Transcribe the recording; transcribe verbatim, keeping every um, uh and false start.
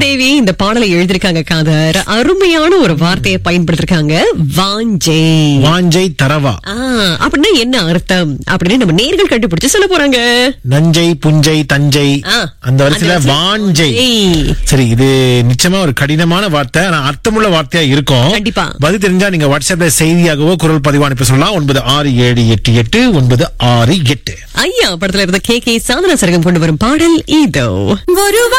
தேவி இந்த பாடலை எழுதிருக்காங்க. காதர் அருமையான ஒரு வார்த்தையை பயன்படுத்திருக்காங்க, வாஞ்சை. வாஞ்சை தரவா அப்படின்னா என்ன அர்த்தம் அப்படின்னு நம்ம நேர்கள் கண்டுபிடிச்சு சொல்ல போறாங்க. நஞ்சை, புஞ்சை, தஞ்சை, அந்த வரிசையில வாஞ்சை. சரி, இது நிச்சயமா ஒரு கடினமான வார்த்தை, ஆனா அர்த்தமுள்ள வார்த்தையா இருக்கும். கண்டிப்பா பதில் தெரிஞ்சா நீங்க வாட்ஸ்அப்ல செய்தியாகவோ குரல் பதிவு அனுப்ப சொல்லலாம். ஒன்பது ஆறு ஏழு எட்டு எட்டு ஒன்பது ஆறு எட்டு. ஐயா படத்துல இருந்த கே கே சாதனா சரகம் கொண்டு வரும் பாடல் இதோ.